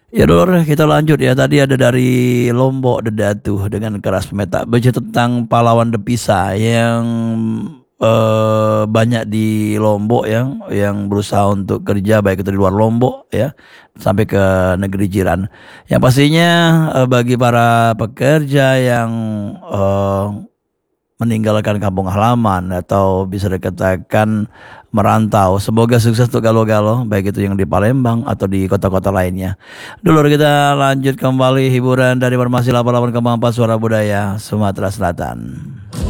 Ya Dor, kita lanjut ya. Tadi ada dari Lombok Dedatu dengan keras pemetak bercerita tentang pahlawan Depisa yang banyak di Lombok yang berusaha untuk kerja baik itu di luar Lombok ya sampai ke negeri jiran. Yang pastinya bagi para pekerja yang eh, meninggalkan kampung halaman atau bisa dikatakan merantau. Semoga sukses untuk Galo-Galo, baik itu yang di Palembang atau di kota-kota lainnya. Dulu kita lanjut kembali hiburan dari Formasi 88,4 Suara Budaya Sumatera Selatan.